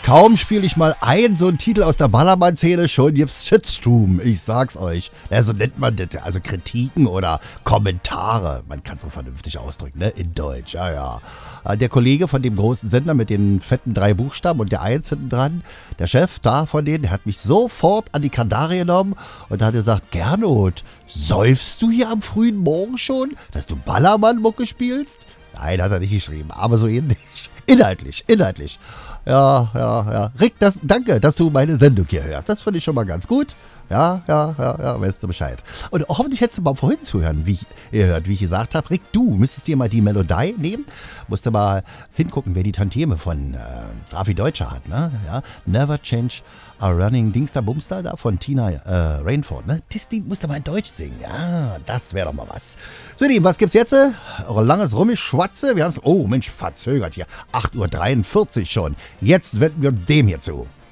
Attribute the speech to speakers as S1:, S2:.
S1: Kaum spiele ich mal so einen Titel aus der Ballermann-Szene, schon gibt's Shitstorm, ich sag's euch. Ja, so nennt man das, also Kritiken oder Kommentare. Man kann es so vernünftig ausdrücken, ne? In Deutsch, ja. Der Kollege von dem großen Sender mit den fetten 3 Buchstaben und der 1 hinten dran, der Chef da von denen, der hat mich sofort an die Kandare genommen und hat gesagt, Gernot, säufst du hier am frühen Morgen schon, dass du Ballermann-Mucke spielst? Nein, hat er nicht geschrieben, aber so ähnlich. Inhaltlich. Ja. Rick, danke, dass du meine Sendung hier hörst. Das finde ich schon mal ganz gut. Ja, weißt du Bescheid. Und hoffentlich hättest du mal vorhin zuhören, wie ich gesagt habe. Rick, du müsstest dir mal die Melodie nehmen. Musst du mal hingucken, wer die Tantieme von Raffi Deutscher hat, ne? Ja, Never Change a Running Dingster Bumster da von Tina Rainford, ne? Das Ding musst du mal in Deutsch singen. Ja, das wäre doch mal was. So, was gibt's jetzt? Langes Rummischwatze. Wir haben's, oh Mensch, verzögert hier. 8:43 Uhr schon. Jetzt wenden wir uns dem hier zu.